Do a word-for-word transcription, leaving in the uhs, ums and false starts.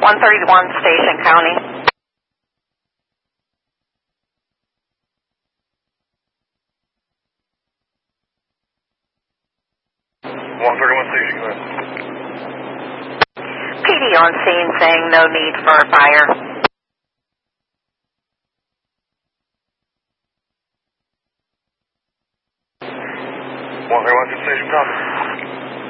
one thirty-one Station County. one thirty-one Station, go ahead. P D on scene saying no need for a fire. one thirty-one Station, copy.